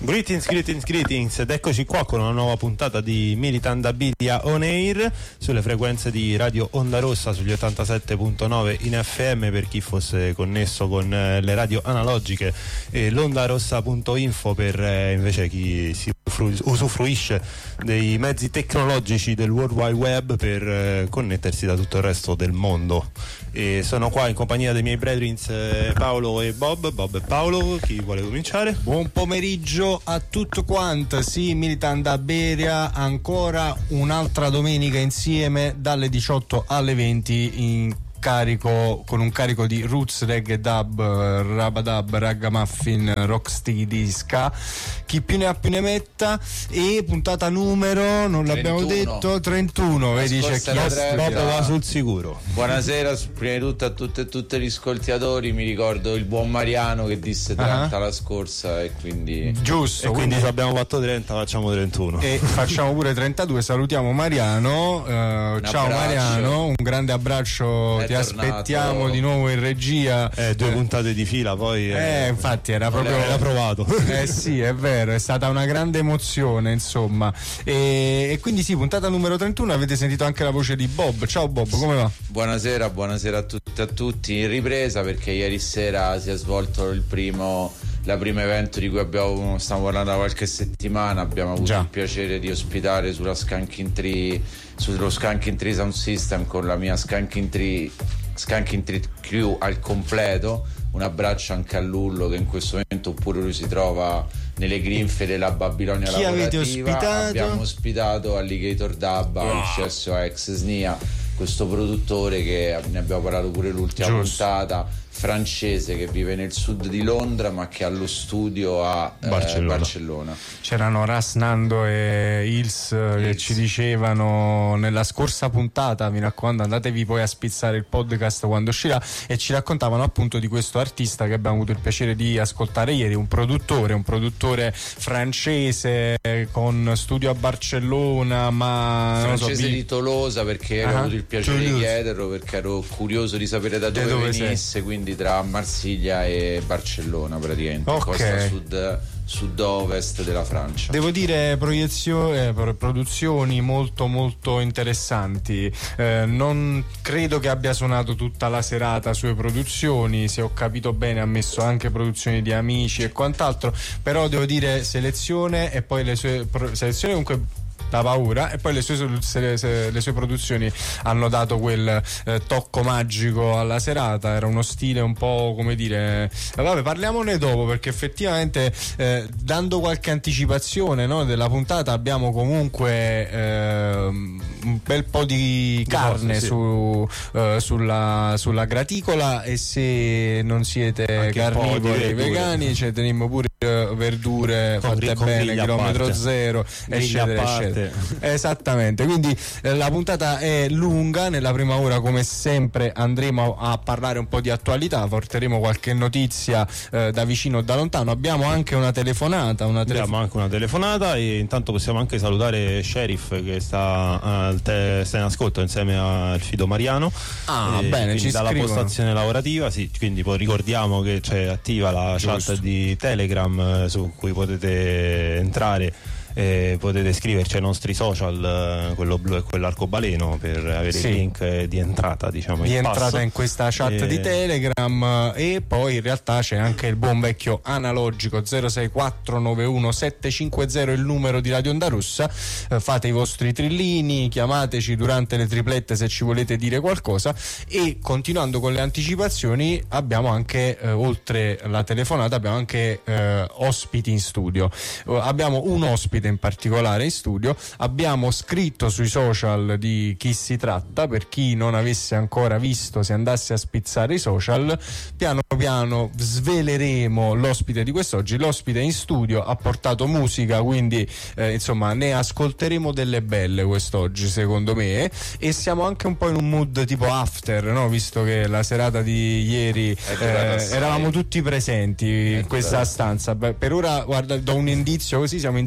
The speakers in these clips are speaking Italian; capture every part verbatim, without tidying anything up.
Greetings, greetings, greetings ed eccoci qua con una nuova puntata di Militant Abilia On Air sulle frequenze di Radio Onda Rossa sugli ottantasette virgola nove in F M per chi fosse connesso con le radio analogiche e l'ondarossa punto info per eh, invece chi si usufruisce dei mezzi tecnologici del World Wide Web per eh, connettersi da tutto il resto del mondo. E sono qua in compagnia dei miei brethrins eh, Paolo e Bob. Bob e Paolo, chi vuole cominciare? Buon pomeriggio a tutto quanto. Sì, Militant Abilia, ancora un'altra domenica insieme dalle diciotto alle venti in carico, con un carico di roots, reggae, dub, rabadab, ragamuffin, rocksteady, ska, chi più ne ha più ne metta. E puntata numero, non l'abbiamo detto, trentuno, vedi, c'è chi Bob va sul sicuro. Buonasera, prima di tutto a tutte e tutti gli ascoltatori. Mi ricordo il buon Mariano che disse trenta uh-huh. la scorsa e quindi giusto, e quindi se abbiamo fatto trenta facciamo trentuno e facciamo pure trentadue. Salutiamo Mariano, uh, ciao abbraccio. Mariano, un grande abbraccio. È ti tornato. Aspettiamo di nuovo in regia. Eh, due eh. puntate di fila poi eh, eh infatti era proprio era provato. Eh sì, è vero, è stata una grande emozione, insomma. E, e quindi sì, puntata numero trentuno, avete sentito anche la voce di Bob. Ciao Bob, come va? Buonasera, buonasera a tutti e a tutti. In ripresa perché ieri sera si è svolto il primo la prima evento di cui abbiamo stiamo parlando da qualche settimana. Abbiamo avuto Già. il piacere di ospitare sulla Skanking Tree, sullo Skanking Tree Sound System con la mia Skanking Tree Skanking Tree Crew al completo. Un abbraccio anche a Lullo che in questo momento pure lui si trova nelle grinfie della Babilonia Chi lavorativa. Avete ospitato? Abbiamo ospitato Alligator Dabba, wow. il C S O ex S N I A, questo produttore che ne abbiamo parlato pure l'ultima Giusto. puntata, francese che vive nel sud di Londra ma che ha lo studio a Barcellona. Eh, Barcellona. C'erano Ras, Nando e Hills che Hills. ci dicevano nella scorsa puntata, mi raccomando andatevi poi a spizzare il podcast quando uscirà, e ci raccontavano appunto di questo artista che abbiamo avuto il piacere di ascoltare ieri, un produttore, un produttore francese con studio a Barcellona, ma francese so, di Tolosa, perché uh-huh. ho avuto il piacere Toulouse. di chiederlo perché ero curioso di sapere da dove, dove venisse, sei? Quindi tra Marsiglia e Barcellona praticamente, okay. costa sud sud-ovest della Francia. Devo dire proiezioni, eh, produzioni molto molto interessanti. Eh, non credo che abbia suonato tutta la serata sue produzioni, se ho capito bene ha messo anche produzioni di amici e quant'altro, però devo dire selezione e poi le sue pro- selezioni comunque da paura, e poi le sue, le, le sue produzioni hanno dato quel eh, tocco magico alla serata. Era uno stile un po', come dire, vabbè, parliamone dopo, perché effettivamente eh, dando qualche anticipazione, no, della puntata abbiamo comunque eh, un bel po' di carne sì. su, eh, sulla, sulla graticola, e se non siete anche carnivori vegani ce teniamo pure verdure con fatte con bene, chilometro zero, eccetera eccetera. Esattamente, quindi eh, la puntata è lunga. Nella prima ora, come sempre, andremo a parlare un po' di attualità, porteremo qualche notizia eh, da vicino o da lontano. Abbiamo anche una telefonata una telefo- abbiamo anche una telefonata e intanto possiamo anche salutare Sheriff che sta, al te- sta in ascolto insieme al Fido Mariano. Ah, e bene, ci dalla scrivono. postazione lavorativa, sì, quindi poi ricordiamo che c'è attiva la Giusto. chat di Telegram eh, su cui potete entrare. Eh, potete scriverci ai nostri social, eh, quello blu e quell'arcobaleno, per avere sì. il link eh, di entrata, diciamo, di in entrata passo. in questa chat e... di Telegram. E poi in realtà c'è anche il buon vecchio analogico zero sei quattro nove uno sette cinque zero, il numero di Radio Onda Rossa. Eh, fate i vostri trillini, chiamateci durante le triplette se ci volete dire qualcosa. E continuando con le anticipazioni, abbiamo anche eh, oltre la telefonata abbiamo anche eh, ospiti in studio. Eh, abbiamo un ospite in particolare in studio. Abbiamo scritto sui social di chi si tratta, per chi non avesse ancora visto, se andasse a spizzare i social. Piano piano sveleremo l'ospite di quest'oggi. L'ospite in studio ha portato musica, quindi eh, insomma ne ascolteremo delle belle quest'oggi, secondo me, e siamo anche un po' in un mood tipo after, no? Visto che la serata di ieri eh, eravamo tutti presenti in questa stanza. Beh, per ora, guarda, do un indizio così, siamo in sei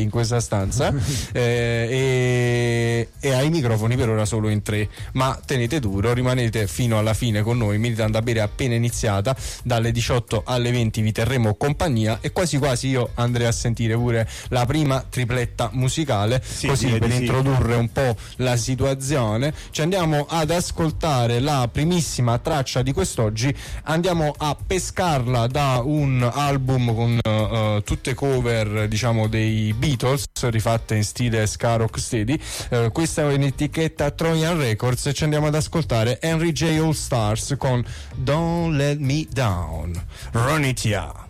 in questa stanza eh, e, e ai microfoni per ora solo in tre, ma tenete duro, rimanete fino alla fine con noi. Militant da bere è appena iniziata, dalle diciotto alle venti vi terremo compagnia e quasi quasi io andrei a sentire pure la prima tripletta musicale, sì, così per introdurre sì. un po' la situazione. Ci andiamo ad ascoltare la primissima traccia di quest'oggi, andiamo a pescarla da un album con uh, tutte cover, diciamo, dei Beatles rifatte in stile ska rock steady. Uh, questa è un'etichetta Trojan Records e ci andiamo ad ascoltare Henry J. All Stars con Don't Let Me Down. Run it, yeah.